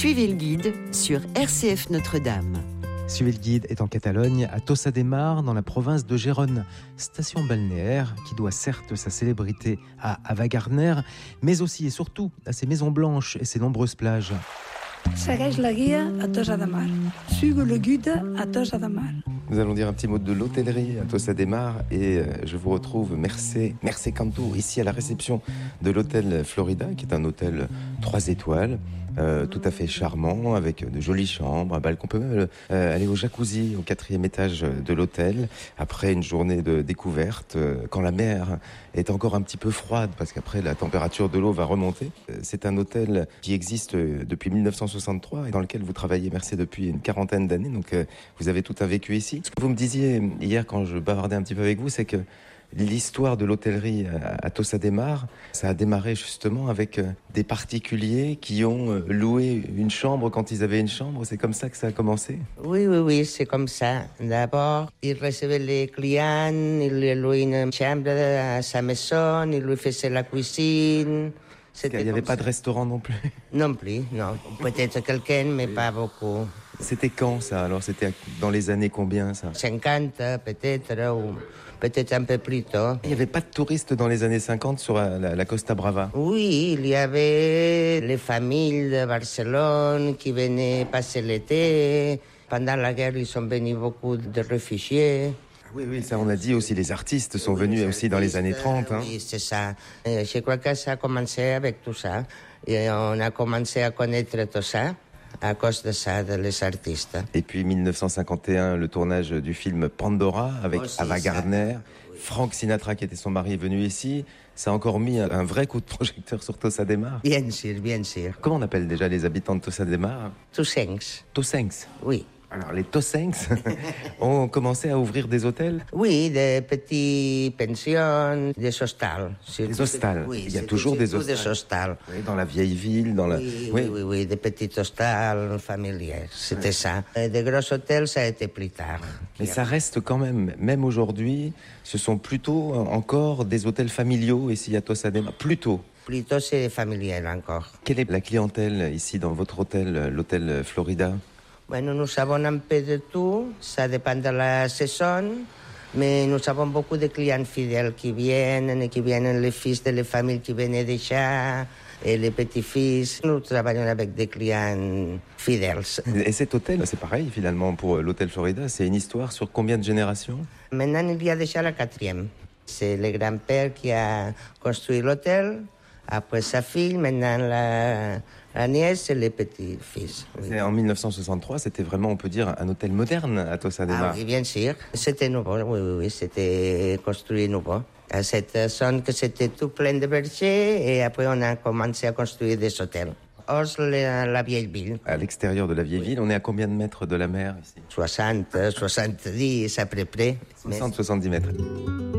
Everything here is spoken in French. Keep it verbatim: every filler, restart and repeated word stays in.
Suivez le guide sur R C F Notre-Dame. Suivez le guide est en Catalogne, à Tossa de Mar, dans la province de Gérone. Station balnéaire qui doit certes sa célébrité à Ava Gardner, mais aussi et surtout à ses maisons blanches et ses nombreuses plages. Segueix la guia a Tossa de Mar. Suivez le guide à Tossa de Mar. Nous allons dire un petit mot de l'hôtellerie à Tossa de Mar et je vous retrouve Mercé, Mercé Canto, ici à la réception de l'hôtel Florida, qui est un hôtel trois étoiles. Euh, tout à fait charmant, avec de jolies chambres, un balcon. On peut même euh, aller au jacuzzi au quatrième étage de l'hôtel après une journée de découverte, euh, quand la mer est encore un petit peu froide, parce qu'après la température de l'eau va remonter. Euh, c'est un hôtel qui existe depuis dix-neuf cent soixante-trois et dans lequel vous travaillez, Mercé, depuis une quarantaine d'années. Donc euh, vous avez tout un vécu ici. Ce que vous me disiez hier quand je bavardais un petit peu avec vous, c'est que l'histoire de l'hôtellerie à Tossa de Mar, ça a démarré justement avec des particuliers qui ont loué une chambre quand ils avaient une chambre. C'est comme ça que ça a commencé? Oui, oui, oui, c'est comme ça. D'abord, il recevait les clients, il lui louait une chambre à sa maison, il lui faisait la cuisine. C'était il n'y avait pas ça. De restaurant non plus? Non plus, non. Peut-être quelqu'un, mais pas beaucoup. C'était quand ça? Alors c'était dans les années combien ça? cinquante peut-être, ou peut-être un peu plus tôt. Il n'y avait pas de touristes dans les années cinquante sur la, la Costa Brava? Oui, il y avait les familles de Barcelone qui venaient passer l'été. Pendant la guerre, ils sont venus beaucoup de réfugiés. Oui, oui, ça on a dit aussi, les artistes sont venus oui, aussi dans les années trente. Hein. Oui, c'est ça. Je crois que ça a commencé avec tout ça. Et on a commencé à connaître tout ça à cause de ça, de les artistes. Et puis dix-neuf cent cinquante et un, le tournage du film Pandora avec aussi Ava Gardner. Oui. Frank Sinatra, qui était son mari, est venu ici. Ça a encore mis un vrai coup de projecteur sur Tossa de Mar. Bien sûr, bien sûr. Comment on appelle déjà les habitants de Tossa de Mar? Tossencs. Tossencs? Oui. Alors, les Tossencs ont commencé à ouvrir des hôtels? Oui, des petites pensions, des hostals. Des hostals? Oui, il y a toujours des hostals. des hostals. Oui, dans la vieille ville, dans la... Oui, oui, oui, oui, des petits hostals familiers, c'était oui. ça. Et des gros hôtels, ça a été plus tard. Mais ça reste quand même, même aujourd'hui, ce sont plutôt encore des hôtels familiaux ici à Tossa de Mar, plutôt. Plutôt c'est familial encore. Quelle est la clientèle ici dans votre hôtel, l'hôtel Florida? Bueno, nous avons un peu de tout, ça dépend de la saison, mais nous avons beaucoup de clients fidèles qui viennent, et qui viennent les fils de les familles qui viennent déjà, et les petits-fils. Nous travaillons avec des clients fidèles. Et cet hôtel, c'est pareil finalement pour l'hôtel Florida, c'est une histoire sur combien de générations? Maintenant, il y a déjà la quatrième. C'est le grand-père qui a construit l'hôtel, après sa fille, maintenant la... La nièce et les petits-fils. Oui. En dix-neuf cent soixante-trois, c'était vraiment, on peut dire, un hôtel moderne à Tossa de Mar. Ah oui, bien sûr. C'était nouveau, oui, oui, oui, c'était construit nouveau. À cette zone que c'était tout plein de bergers et après on a commencé à construire des hôtels. Hors la, la vieille ville. À l'extérieur de la vieille oui. ville, on est à combien de mètres de la mer ici? soixante, soixante-dix à peu près. soixante, soixante-dix mètres.